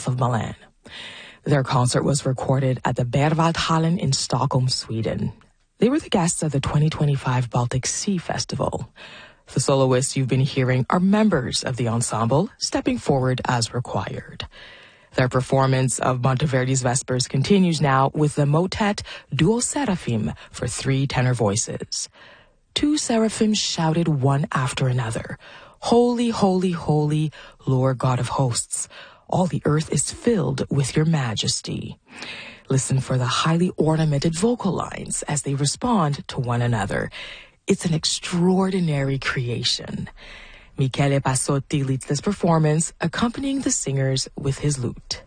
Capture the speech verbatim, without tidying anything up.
south of Milan. Their concert was recorded at the Berwaldhallen in Stockholm, Sweden. They were the guests of the twenty twenty-five Baltic Sea Festival. The soloists you've been hearing are members of the ensemble, stepping forward as required. Their performance of Monteverdi's Vespers continues now with the motet Duo Seraphim for three tenor voices. Two seraphims shouted one after another, "Holy, holy, holy, Lord God of hosts, all the earth is filled with your majesty." Listen for the highly ornamented vocal lines as they respond to one another. It's an extraordinary creation. Michele Passotti leads this performance, accompanying the singers with his lute.